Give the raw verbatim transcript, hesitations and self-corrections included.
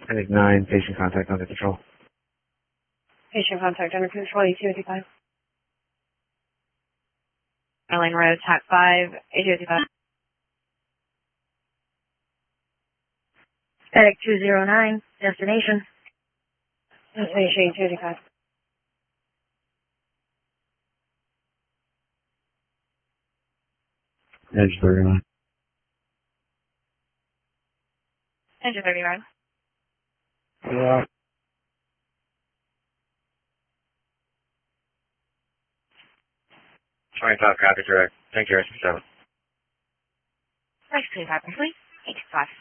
Medic nine, patient contact under control. Patient contact under control, A two fifty-five. Airline Road, T A C five, A two fifty-five. Medic two zero nine, destination. Destination A two fifty-five. Edge thirty-nine. Engine thirty-nine. Yeah. twenty-five, copy, direct. Thank you, seven. Next, please, happen, please. eight five.